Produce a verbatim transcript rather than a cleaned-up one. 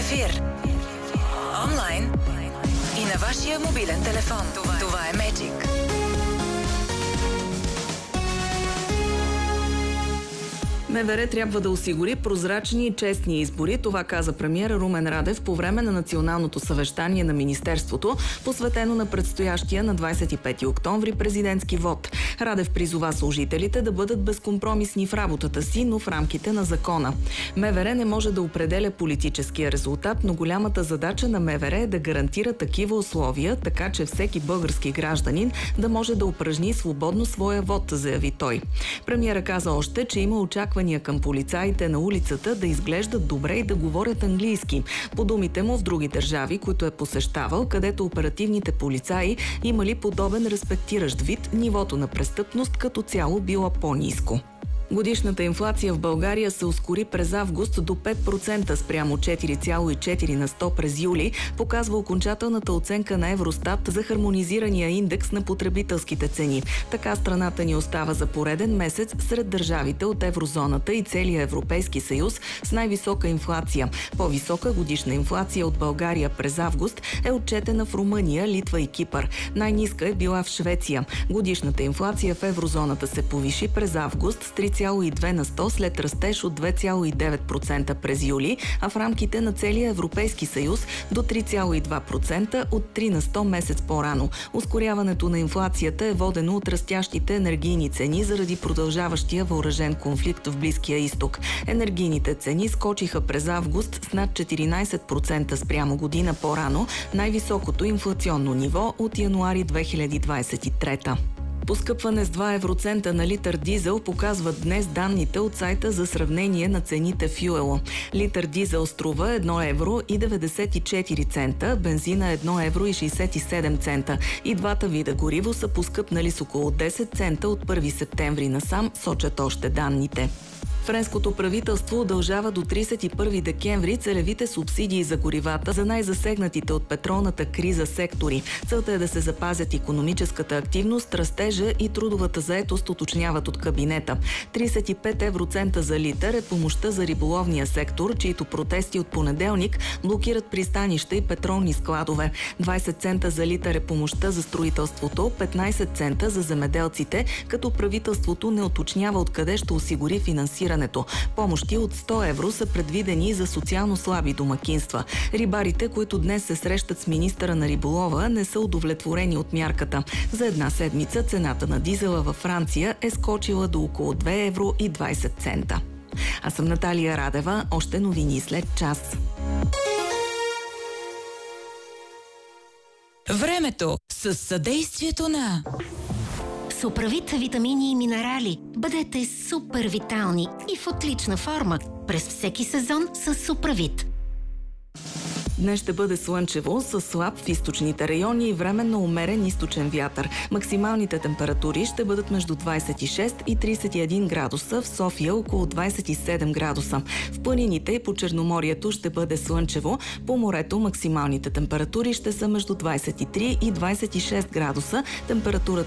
ефир. Онлайн и на вашия мобилен телефон. Това, Това е Magic. МВР трябва да осигури прозрачни и честни избори. Това каза премиер Румен Радев по време на националното съвещание на Министерството, посветено на предстоящия на двадесет и пети октомври президентски вод. Радев призова служителите да бъдат безкомпромисни в работата си, но в рамките на закона. МВР не може да определя политическия резултат, но голямата задача на МВР е да гарантира такива условия, така че всеки български гражданин да може да упражни свободно своя вод, заяви той. Премиера каза още, че има очаквания към полицаите на улицата да изглеждат добре и да говорят английски. По думите му, в други държави, които е посещавал, където оперативните полицаи имали подобен респектиращ вид, нивото на престъпност като цяло било по-ниско. Годишната инфлация в България се ускори през август до пет процента спрямо четири цяло и четири на сто през юли, показва окончателната оценка на Евростат за хармонизирания индекс на потребителските цени. Така страната ни остава за пореден месец сред държавите от еврозоната и целия Европейски съюз с най-висока инфлация. По-висока годишна инфлация от България през август е отчетена в Румъния, Литва и Кипър. Най-ниска е била в Швеция. Годишната инфлация в еврозоната се повиши през август с три цяло и две на сто след растеж от две цяло и девет процента през юли, а в рамките на целия Европейски съюз до три цяло и два процента от три на сто месец по-рано. Ускоряването на инфлацията е водено от растящите енергийни цени заради продължаващия въоръжен конфликт в Близкия изток. Енергийните цени скочиха през август с над четиринадесет процента спрямо година по-рано, най-високото инфлационно ниво от януари две хиляди двадесет и трета. Поскъпване с два евроцента на литър дизел показват днес данните от сайта за сравнение на цените в Юело. Литър дизел струва едно евро и деветдесет и четири цента, бензина едно евро и шейсет и седем цента. И двата вида гориво са поскъпнали с около десет цента от първи септември насам, сочат още данните. Френското правителство удължава до тридесет и първи декември целевите субсидии за горивата за най-засегнатите от петролната криза сектори. Целта е да се запазят икономическата активност, растежа и трудовата заетост, уточняват от кабинета. тридесет и пет евроцента за литър е помощта за риболовния сектор, чието протести от понеделник блокират пристанища и петролни складове. двадесет цента за литър е помощта за строителството, петнадесет цента за земеделците, като правителството не уточнява откъде ще осигури финансиране. Помощи от сто евро са предвидени за социално слаби домакинства. Рибарите, които днес се срещат с министъра на риболова, не са удовлетворени от мярката. За една седмица цената на дизела във Франция е скочила до около две евро и двадесет цента. Аз съм Наталия Радева. Още новини след час. Времето с съдействието на Суправит витамини и минерали. Бъдете супер витални и в отлична форма през всеки сезон с Суправит. Днес ще бъде слънчево, с слаб в източните райони и временно умерен източен вятър. Максималните температури ще бъдат между двадесет и шест и тридесет и един градуса, в София около двадесет и седем градуса. В планините и по Черноморието ще бъде слънчево, по морето максималните температури ще са между двадесет и три и двадесет и шест градуса, температурата